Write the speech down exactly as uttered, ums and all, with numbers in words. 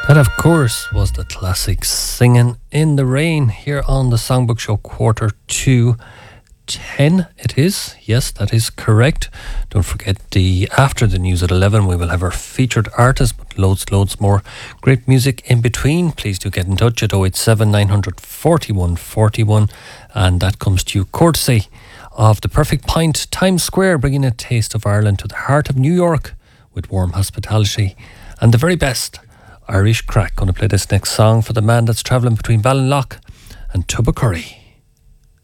That, of course, was the classic Singing in the Rain here on the Songbook Show, quarter to ten. It is. Yes, that is correct. Don't forget, the after the news at eleven, we will have our featured artist, but loads, loads more great music in between. Please do get in touch at oh eight seven, nine four one, four one, and that comes to you courtesy of The Perfect Pint, Times Square, bringing a taste of Ireland to the heart of New York with warm hospitality and the very best Irish crack. Going to play this next song for the man that's travelling between Ballinlough and Tubbercurry.